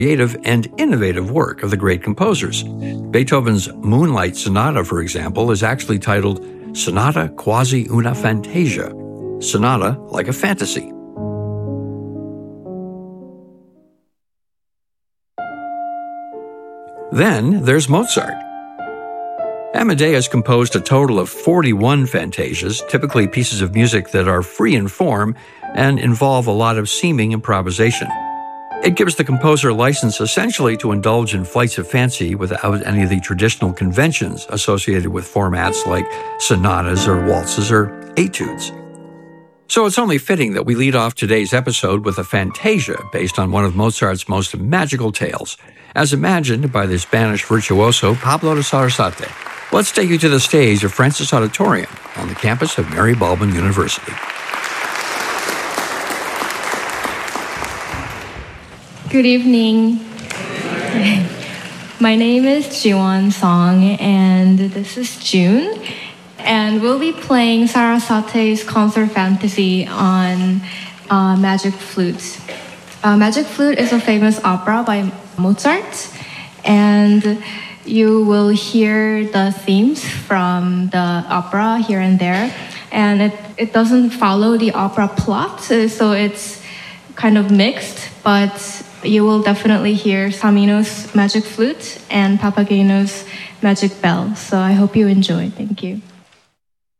creative and innovative work of the great composers. Beethoven's Moonlight Sonata, for example, is actually titled Sonata Quasi una Fantasia, sonata like a fantasy. Then there's Mozart. Amadeus composed a total of 41 fantasias, typically pieces of music that are free in form and involve a lot of seeming improvisation. It gives the composer license essentially to indulge in flights of fancy without any of the traditional conventions associated with formats like sonatas or waltzes or etudes. So it's only fitting that we lead off today's episode with a fantasia based on one of Mozart's most magical tales, as imagined by the Spanish virtuoso Pablo de Sarasate. Let's take you to the stage of Francis Auditorium on the campus of Mary Baldwin University. Good evening. My name is Jiwon Song, and this is June. And we'll be playing Sarasate's Concert Fantasy on Magic Flute. Magic Flute is a famous opera by Mozart, and you will hear the themes from the opera here and there. And it doesn't follow the opera plot, so it's kind of mixed, but you will definitely hear Samino's Magic Flute and Papageno's Magic Bell. So I hope you enjoy. Thank you.